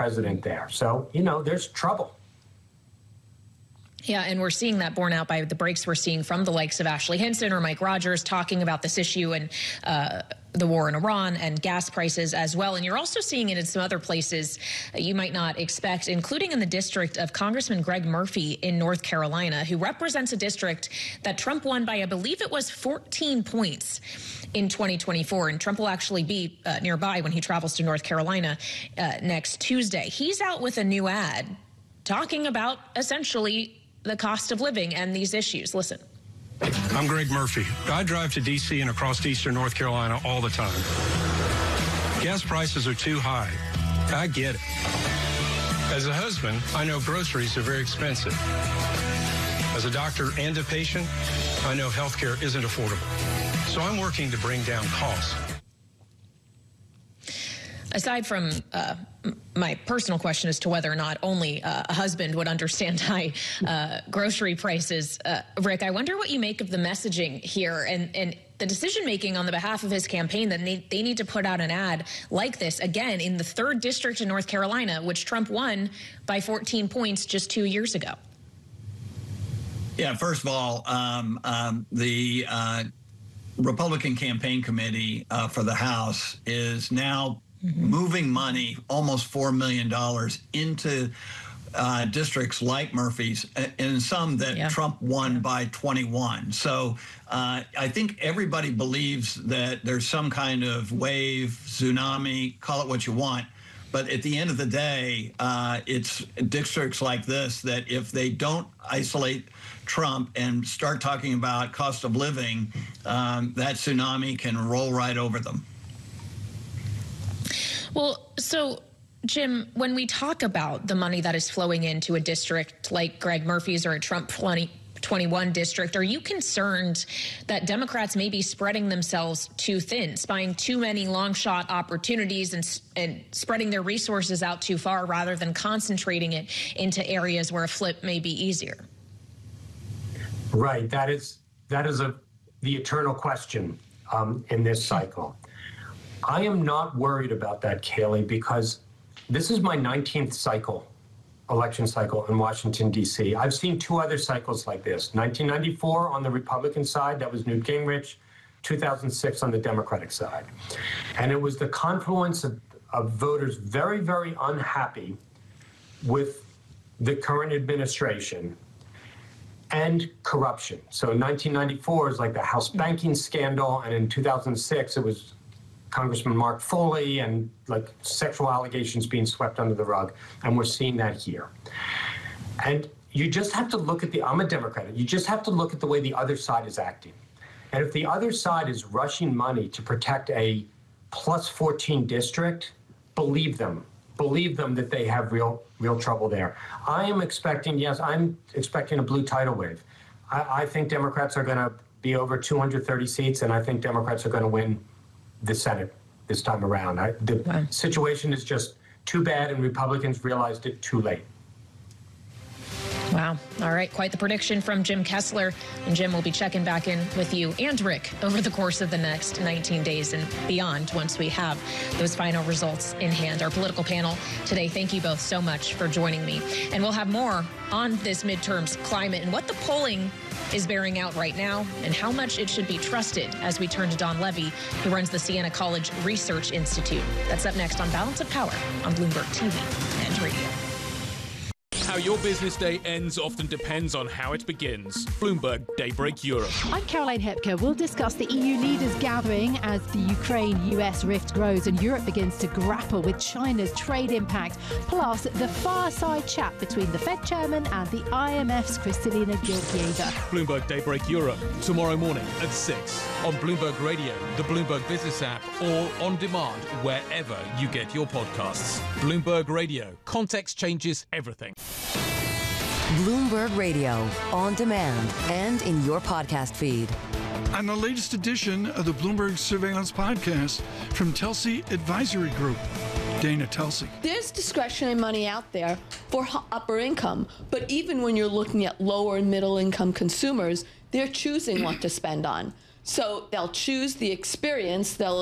president there. So, there's trouble. Yeah, and we're seeing that borne out by the breaks we're seeing from the likes of Ashley Hinson or Mike Rogers talking about this issue and the war in Iran and gas prices as well. And you're also seeing it in some other places you might not expect, including in the district of Congressman Greg Murphy in North Carolina, who represents a district that Trump won by, I believe it was 14 points in 2024. And Trump will actually be nearby when he travels to North Carolina next Tuesday. He's out with a new ad talking about essentially the cost of living and these issues. Listen. I'm Greg Murphy. I drive to D.C. and across eastern North Carolina all the time. Gas prices are too high. I get it. As a husband, I know groceries are very expensive. As a doctor and a patient, I know healthcare isn't affordable. So I'm working to bring down costs. Aside from my personal question as to whether or not only a husband would understand high grocery prices, Rick, I wonder what you make of the messaging here and the decision-making on the behalf of his campaign that they need to put out an ad like this, again, in the 3rd District in North Carolina, which Trump won by 14 points just 2 years ago. Yeah, first of all, the Republican Campaign Committee for the House is now moving money, almost $4 million, into districts like Murphy's, and some that Trump won by 21. So I think everybody believes that there's some kind of wave, tsunami, call it what you want. But at the end of the day, it's districts like this that if they don't isolate Trump and start talking about cost of living, that tsunami can roll right over them. Well, so, Jim, when we talk about the money that is flowing into a district like Greg Murphy's or a Trump 2021 district, are you concerned that Democrats may be spreading themselves too thin, spying too many long shot opportunities and spreading their resources out too far rather than concentrating it into areas where a flip may be easier? Right. That is the eternal question in this cycle. I am not worried about that, Kayleigh, because this is my 19th election cycle in Washington, D.C. I've seen 2 other cycles like this. 1994 on the Republican side, that was Newt Gingrich. 2006 on the Democratic side. And it was the confluence of voters very, very unhappy with the current administration and corruption. So in 1994 is like the House banking scandal, and in 2006 it was Congressman Mark Foley and like sexual allegations being swept under the rug, and we're seeing that here. And you just have to look at I'm a Democrat, you just have to look at the way the other side is acting. And if the other side is rushing money to protect a plus 14 district, believe them that they have real trouble there. I'm expecting a blue tidal wave. I think Democrats are going to be over 230 seats, and I think Democrats are going to win the Senate this time around. The situation is just too bad, and Republicans realized it too late. Wow. All right. Quite the prediction from Jim Kessler. And Jim will be checking back in with you and Rick over the course of the next 19 days and beyond once we have those final results in hand. Our political panel today, thank you both so much for joining me. And we'll have more on this midterms climate and what the polling is bearing out right now and how much it should be trusted as we turn to Don Levy, who runs the Siena College Research Institute. That's up next on Balance of Power on Bloomberg TV and radio. How your business day ends often depends on how it begins. Bloomberg Daybreak Europe. I'm Caroline Hepker. We'll discuss the EU leaders gathering as the Ukraine-US rift grows and Europe begins to grapple with China's trade impact, plus the fireside chat between the Fed chairman and the IMF's Kristalina Georgieva. Bloomberg Daybreak Europe, tomorrow morning at 6 on Bloomberg Radio, the Bloomberg Business app, or on demand wherever you get your podcasts. Bloomberg Radio. Context changes everything. Bloomberg Radio, on demand and in your podcast feed. On the latest edition of the Bloomberg Surveillance Podcast from Telsey Advisory Group, Dana Telsey. There's discretionary money out there for upper income, but even when you're looking at lower and middle income consumers, they're choosing what to spend on. So they'll choose the experience, they'll